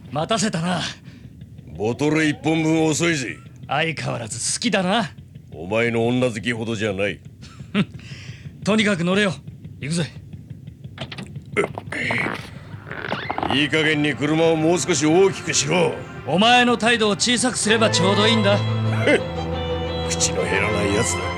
待たせたな。 ボトル1本分遅いぜ。 相変わらず好きだな。 お前の女好きほどじゃない。 とにかく乗れよ。行くぜ。 いい加減に車をもう少し大きくしろ。 お前の態度を小さくすればちょうどいいんだ。 口の減らないやつだ。